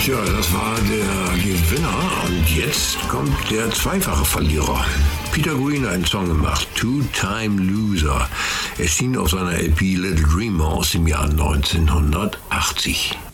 Tja, das war der Gewinner und jetzt kommt der zweifache Verlierer. Peter Green hat einen Song gemacht, Two-Time Loser. Erschien auf seiner LP Little Dreamer aus dem Jahr 1980.